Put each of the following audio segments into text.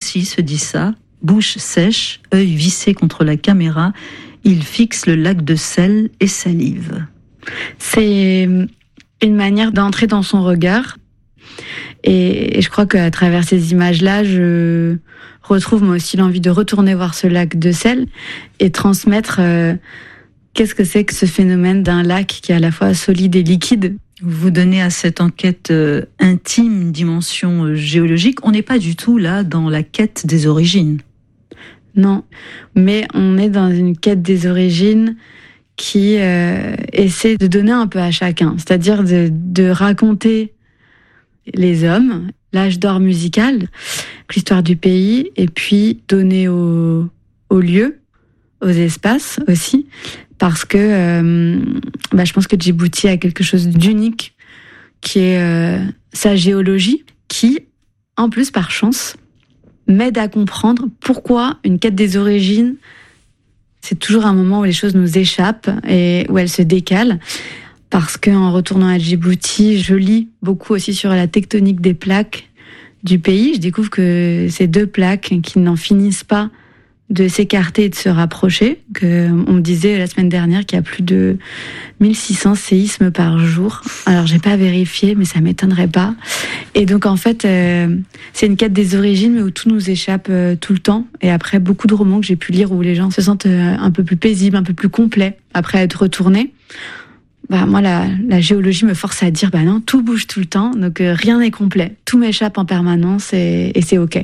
aussi se dit ça. Bouche sèche, œil vissé contre la caméra, il fixe le lac de sel et salive. C'est une manière d'entrer dans son regard. Et je crois qu'à travers ces images-là, je retrouve moi aussi l'envie de retourner voir ce lac de sel et transmettre qu'est-ce que c'est que ce phénomène d'un lac qui est à la fois solide et liquide. Vous donnez à cette enquête intime une dimension géologique. On n'est pas du tout là dans la quête des origines. Non, mais on est dans une quête des origines qui essaie de donner un peu à chacun, c'est-à-dire de raconter les hommes, l'âge d'or musical, l'histoire du pays, et puis donner aux lieux, aux espaces aussi, parce que je pense que Djibouti a quelque chose d'unique, qui est sa géologie, qui, en plus par chance, m'aide à comprendre pourquoi une quête des origines, c'est toujours un moment où les choses nous échappent et où elles se décalent. Parce qu'en retournant à Djibouti, je lis beaucoup aussi sur la tectonique des plaques du pays. Je découvre que ces deux plaques qui n'en finissent pas de s'écarter et de se rapprocher, que on me disait la semaine dernière qu'il y a plus de 1600 séismes par jour. Alors j'ai pas vérifié, mais ça m'étonnerait pas. Et donc en fait, c'est une quête des origines, mais où tout nous échappe tout le temps. Et après beaucoup de romans que j'ai pu lire où les gens se sentent un peu plus paisibles, un peu plus complets après être retournés. Moi, la géologie me force à dire, non, tout bouge tout le temps, donc rien n'est complet. Tout m'échappe en permanence et c'est OK.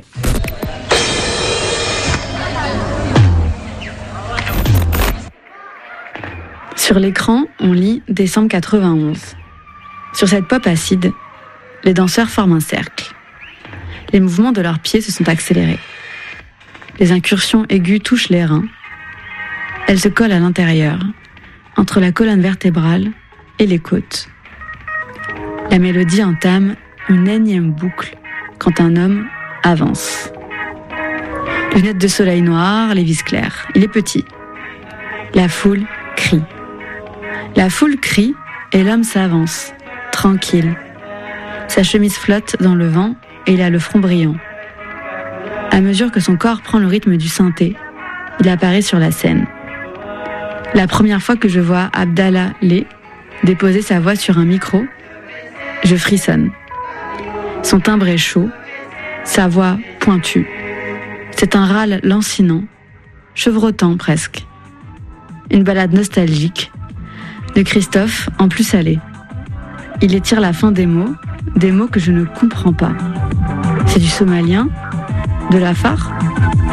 Sur l'écran, on lit décembre 91. Sur cette pop acide, les danseurs forment un cercle. Les mouvements de leurs pieds se sont accélérés. Les incursions aiguës touchent les reins. Elles se collent à l'intérieur, entre la colonne vertébrale et les côtes. La mélodie entame une énième boucle quand un homme avance. Lunettes de soleil noires, les vis claires. Il est petit. La foule crie. La foule crie et l'homme s'avance, tranquille. Sa chemise flotte dans le vent et il a le front brillant. À mesure que son corps prend le rythme du synthé, il apparaît sur la scène. La première fois que je vois Abdallah Lé déposer sa voix sur un micro, je frissonne. Son timbre est chaud, sa voix pointue. C'est un râle lancinant, chevrotant presque. Une balade nostalgique de Christophe en plus salé. Il étire la fin des mots que je ne comprends pas. C'est du somalien, de l'afar.